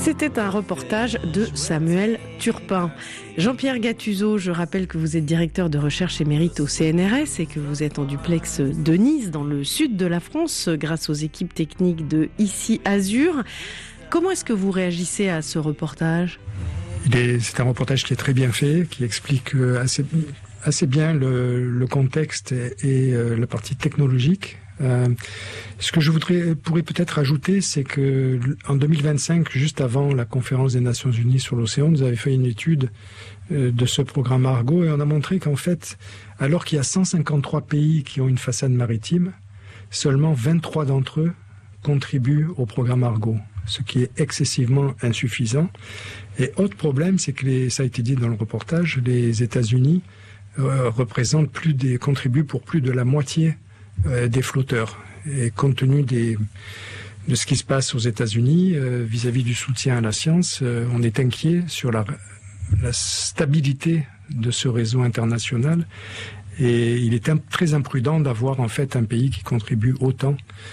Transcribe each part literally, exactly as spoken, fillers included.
C'était un reportage de Samuel Turpin. Jean-Pierre Gattuso, je rappelle que vous êtes directeur de recherche émérite au C N R S et que vous êtes en duplex de Nice, dans le sud de la France, grâce aux équipes techniques de Ici Azur. Comment est-ce que vous réagissez à ce reportage ? Il est, c'est un reportage qui est très bien fait, qui explique assez, assez bien le, le contexte et, et euh, la partie technologique. Euh, ce que je voudrais, pourrais peut-être ajouter, c'est que en deux mille vingt-cinq, juste avant la conférence des Nations Unies sur l'océan, nous avions fait une étude euh, de ce programme Argo et on a montré qu'en fait, alors qu'il y a cent cinquante-trois pays qui ont une façade maritime, seulement vingt-trois d'entre eux contribuent au programme Argo, ce qui est excessivement insuffisant. Et autre problème, c'est que les, ça a été dit dans le reportage, les États-Unis euh, représentent plus des, contribuent pour plus de la moitié euh, des flotteurs. Et compte tenu des, de ce qui se passe aux États-Unis euh, vis-à-vis du soutien à la science, euh, on est inquiet sur la, la stabilité de ce réseau international. Et il est un, très imprudent d'avoir en fait un pays qui contribue autant.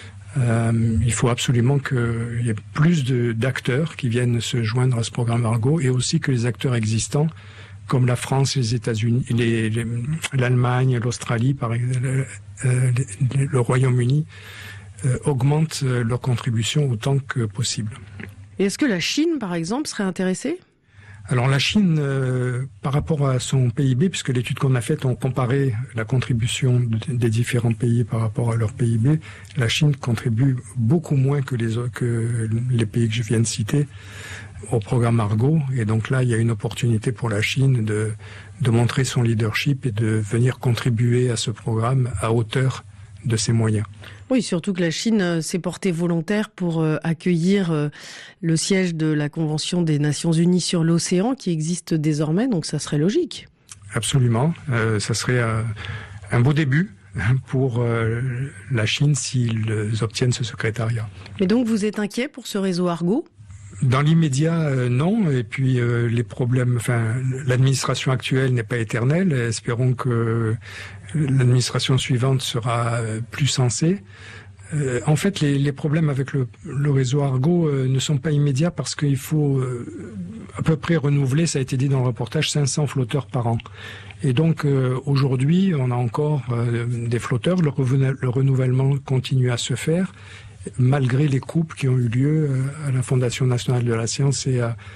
Euh, il faut absolument qu'il y ait plus de, d'acteurs qui viennent se joindre à ce programme Argo et aussi que les acteurs existants, comme la France, les États-Unis, les, les, l'Allemagne, l'Australie, par exemple, euh, les, le Royaume-Uni, euh, augmentent leur contribution autant que possible. Et est-ce que la Chine, par exemple, serait intéressée ? Alors la Chine, euh, par rapport à son P I B, puisque l'étude qu'on a faite, on comparait la contribution de, des différents pays par rapport à leur P I B, la Chine contribue beaucoup moins que les, que les pays que je viens de citer au programme Argo. Et donc là, il y a une opportunité pour la Chine de, de montrer son leadership et de venir contribuer à ce programme à hauteur de ses moyens. Oui, surtout que la Chine s'est portée volontaire pour euh, accueillir euh, le siège de la Convention des Nations Unies sur l'océan qui existe désormais, donc ça serait logique. Absolument, euh, ça serait euh, un beau début pour euh, la Chine s'ils obtiennent ce secrétariat. Mais donc vous êtes inquiet pour ce réseau Argo ? Dans l'immédiat, euh, non. Et puis euh, les problèmes, enfin, l'administration actuelle n'est pas éternelle. Espérons que l'administration suivante sera euh, plus sensée. Euh, en fait, les, les problèmes avec le, le réseau Argo euh, ne sont pas immédiats parce qu'il faut euh, à peu près renouveler, ça a été dit dans le reportage, cinq cents flotteurs par an. Et donc euh, aujourd'hui, on a encore euh, des flotteurs. Le, reven- le renouvellement continue à se faire, malgré les coupes qui ont eu lieu à la Fondation nationale de la science et à,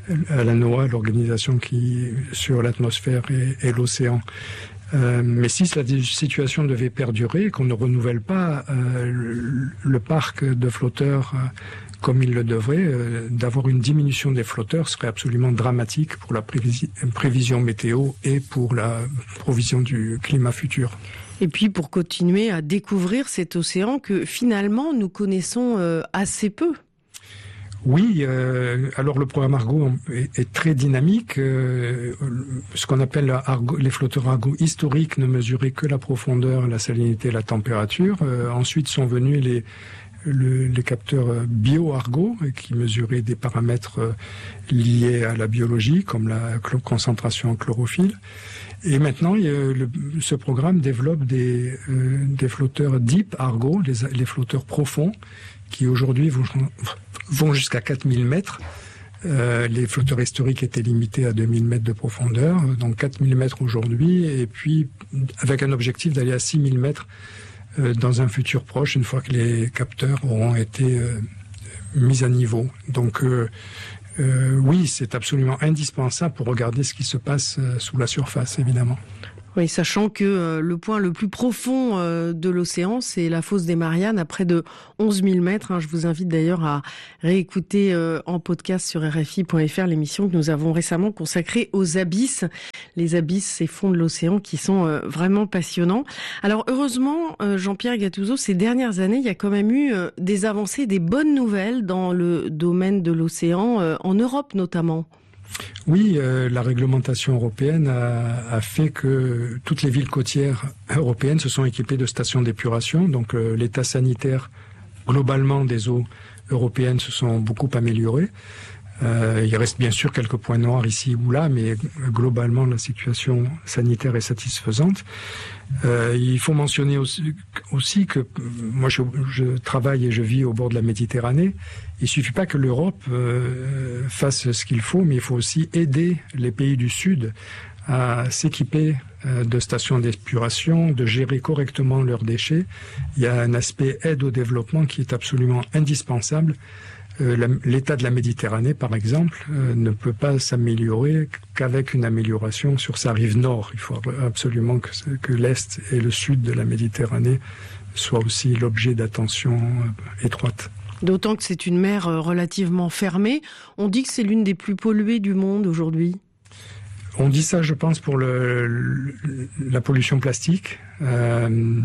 à la NOAA, l'organisation qui sur l'atmosphère et, et l'océan. Euh, mais si la situation devait perdurer, qu'on ne renouvelle pas euh, le, le parc de flotteurs euh, comme il le devrait, euh, d'avoir une diminution des flotteurs serait absolument dramatique pour la prévisi- prévision météo et pour la provision du climat futur. Et puis pour continuer à découvrir cet océan que finalement nous connaissons euh, assez peu. Oui, euh, alors le programme Argo est, est très dynamique. Euh, ce qu'on appelle Argo, les flotteurs Argo historiques ne mesuraient que la profondeur, la salinité, la température. Euh, ensuite sont venus les Le, les capteurs bio-Argo qui mesuraient des paramètres liés à la biologie comme la concentration en chlorophylle. Et maintenant, il y a le, ce programme développe des, euh, des flotteurs Deep Argo, les, les flotteurs profonds, qui aujourd'hui vont, vont jusqu'à quatre mille mètres. Euh, les flotteurs historiques étaient limités à deux mille mètres de profondeur, donc quatre mille mètres aujourd'hui, et puis avec un objectif d'aller à six mille mètres dans un futur proche, une fois que les capteurs auront été euh, mis à niveau. Donc euh, euh, oui, c'est absolument indispensable pour regarder ce qui se passe euh, sous la surface, évidemment. Oui, sachant que euh, le point le plus profond euh, de l'océan, c'est la fosse des Mariannes, à près de onze mille mètres. Hein. Je vous invite d'ailleurs à réécouter euh, en podcast sur R F I point F R l'émission que nous avons récemment consacrée aux abysses. Les abysses, ces fonds de l'océan qui sont euh, vraiment passionnants. Alors heureusement, euh, Jean-Pierre Gattuso, ces dernières années, il y a quand même eu euh, des avancées, des bonnes nouvelles dans le domaine de l'océan, euh, en Europe notamment. Oui, euh, la réglementation européenne a, a fait que toutes les villes côtières européennes se sont équipées de stations d'épuration. Donc euh, l'état sanitaire globalement des eaux européennes se sont beaucoup améliorés. Euh, il reste bien sûr quelques points noirs ici ou là, mais globalement la situation sanitaire est satisfaisante. Euh, il faut mentionner aussi, aussi que moi je, je travaille et je vis au bord de la Méditerranée. Il suffit pas que l'Europe euh, fasse ce qu'il faut, mais il faut aussi aider les pays du Sud à s'équiper euh, de stations d'épuration, de gérer correctement leurs déchets. Il y a un aspect aide au développement qui est absolument indispensable. Euh, L'état de la Méditerranée, par exemple, euh, ne peut pas s'améliorer qu'avec une amélioration sur sa rive nord. Il faut absolument que, que l'Est et le Sud de la Méditerranée soient aussi l'objet d'attention euh, étroite. D'autant que c'est une mer relativement fermée. On dit que c'est l'une des plus polluées du monde aujourd'hui. On dit ça, je pense, pour le, le, la pollution plastique. Euh,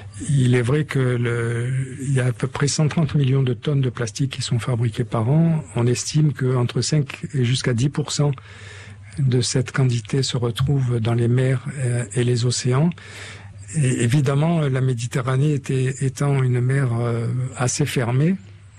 il est vrai que le, il y a à peu près cent trente millions de tonnes de plastique qui sont fabriquées par an. On estime qu'entre cinq et jusqu'à dix pour cent de cette quantité se retrouve dans les mers et les océans. Et évidemment, la Méditerranée était, étant une mer assez fermée,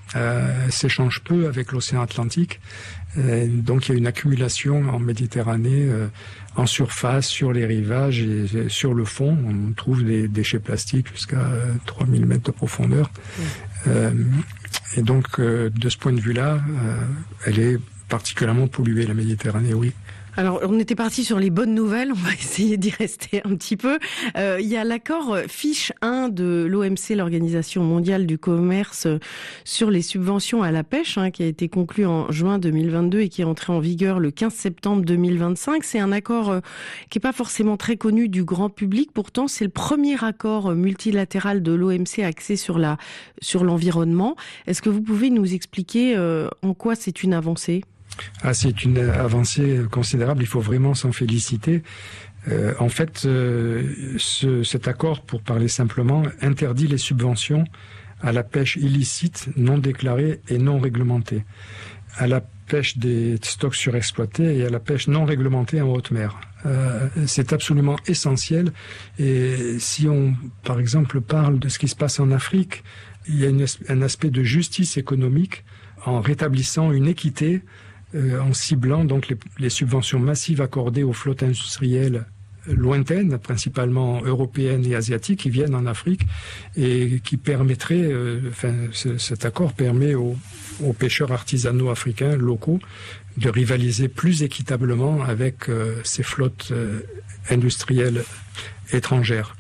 euh, s'échange peu avec l'océan Atlantique. Euh, donc il y a une accumulation en Méditerranée, euh, en surface, sur les rivages et, et sur le fond. On trouve des déchets plastiques jusqu'à euh, trois mille mètres de profondeur. Mmh. Euh, et donc euh, de ce point de vue-là, euh, elle est particulièrement polluée, la Méditerranée, oui. Alors, on était parti sur les bonnes nouvelles, on va essayer d'y rester un petit peu. Euh, il y a l'accord Fiche un de l'O M C, l'Organisation mondiale du commerce, sur les subventions à la pêche, hein, qui a été conclu en juin deux mille vingt-deux et qui est entré en vigueur le quinze septembre deux mille vingt-cinq. C'est un accord euh, qui n'est pas forcément très connu du grand public. Pourtant, c'est le premier accord multilatéral de l'O M C axé sur la, sur l'environnement. Est-ce que vous pouvez nous expliquer euh, en quoi c'est une avancée ? Ah, c'est une avancée considérable, il faut vraiment s'en féliciter. Euh, en fait, euh, ce, cet accord, pour parler simplement, interdit les subventions à la pêche illicite, non déclarée et non réglementée, à la pêche des stocks surexploités et à la pêche non réglementée en haute mer. Euh, c'est absolument essentiel. Et si on, par exemple, parle de ce qui se passe en Afrique, il y a une, un aspect de justice économique en rétablissant une équité, Euh, en ciblant donc les, les subventions massives accordées aux flottes industrielles lointaines, principalement européennes et asiatiques, qui viennent en Afrique et qui permettraient, euh, enfin, ce, cet accord permet aux, aux pêcheurs artisanaux africains locaux de rivaliser plus équitablement avec euh, ces flottes euh, industrielles étrangères.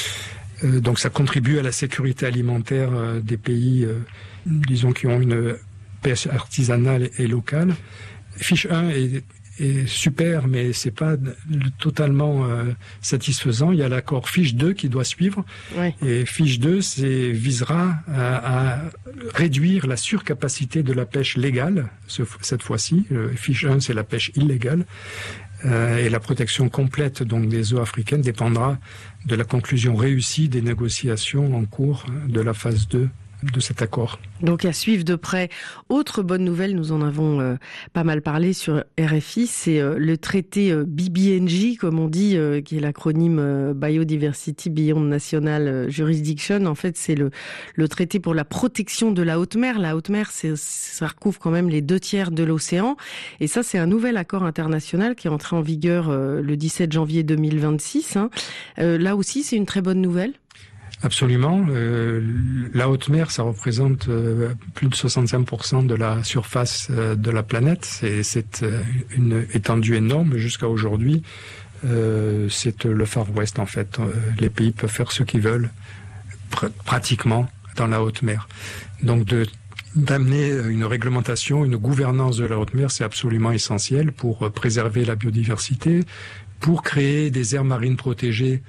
Euh, donc ça contribue à la sécurité alimentaire euh, des pays, euh, disons, qui ont une pêche artisanale et locale. Fiche un est, est super, mais c'est pas totalement euh, satisfaisant. Il y a l'accord Fiche deux qui doit suivre. Oui. Et Fiche deux c'est, visera à, à réduire la surcapacité de la pêche légale, ce, cette fois-ci. Euh, Fiche un, c'est la pêche illégale. Euh, et la protection complète donc des eaux africaines dépendra de la conclusion réussie des négociations en cours de la phase deux de cet accord. Donc à suivre de près. Autre bonne nouvelle, nous en avons euh, pas mal parlé sur R F I, c'est euh, le traité euh, B B N J, comme on dit, euh, qui est l'acronyme euh, Biodiversity Beyond National Jurisdiction. En fait, c'est le, le traité pour la protection de la haute mer. La haute mer, c'est, ça recouvre quand même les deux tiers de l'océan. Et ça, c'est un nouvel accord international qui est entré en vigueur euh, le dix-sept janvier deux mille vingt-six. Hein. Euh, là aussi, c'est une très bonne nouvelle. Absolument. Euh, la haute mer, ça représente euh, plus de soixante-cinq pour cent de la surface euh, de la planète. C'est, c'est euh, une étendue énorme jusqu'à aujourd'hui. Euh, c'est le Far West, en fait. Euh, les pays peuvent faire ce qu'ils veulent, pr- pratiquement, dans la haute mer. Donc, de, d'amener une réglementation, une gouvernance de la haute mer, c'est absolument essentiel pour préserver la biodiversité, pour créer des aires marines protégées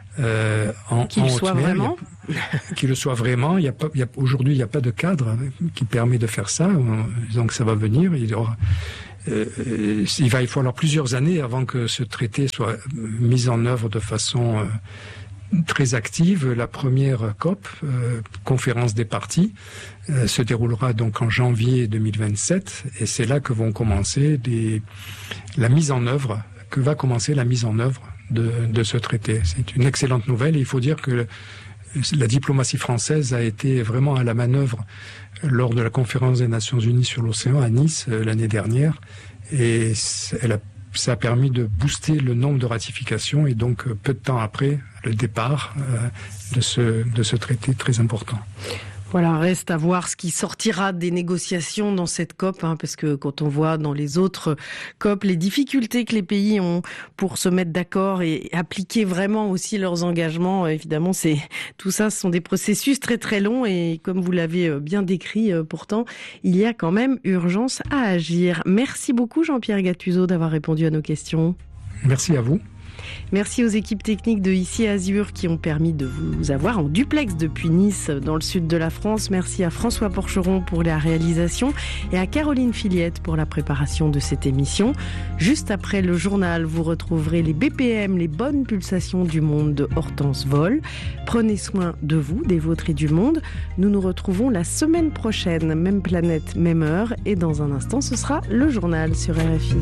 Euh, en, qu'il en soit mer, vraiment a, qu'il le soit vraiment. Il y a pas, il y a, aujourd'hui, il n'y a pas de cadre qui permet de faire ça. Donc ça va venir. Il, y aura, euh, il va y falloir plusieurs années avant que ce traité soit mis en œuvre de façon euh, très active. La première C O P, euh, conférence des parties, euh, se déroulera donc en janvier deux mille vingt-sept, et c'est là que vont commencer des, la mise en œuvre, que va commencer la mise en œuvre de, de ce traité. C'est une excellente nouvelle et il faut dire que la diplomatie française a été vraiment à la manœuvre lors de la conférence des Nations Unies sur l'océan à Nice l'année dernière, et elle a, ça a permis de booster le nombre de ratifications, et donc peu de temps après le départ de ce, de ce traité très important. Voilà, reste à voir ce qui sortira des négociations dans cette COP, hein, parce que quand on voit dans les autres COP les difficultés que les pays ont pour se mettre d'accord et appliquer vraiment aussi leurs engagements, évidemment, c'est tout ça, ce sont des processus très très longs, et comme vous l'avez bien décrit, pourtant, il y a quand même urgence à agir. Merci beaucoup Jean-Pierre Gattuso d'avoir répondu à nos questions. Merci à vous. Merci aux équipes techniques de Ici Azur qui ont permis de vous avoir en duplex depuis Nice, dans le sud de la France. Merci à François Porcheron pour la réalisation et à Caroline Filiette pour la préparation de cette émission. Juste après le journal, vous retrouverez les B P M, les bonnes pulsations du monde de Hortense Vol. Prenez soin de vous, des vôtres et du monde. Nous nous retrouvons la semaine prochaine, même planète, même heure. Et dans un instant, ce sera le journal sur R F I.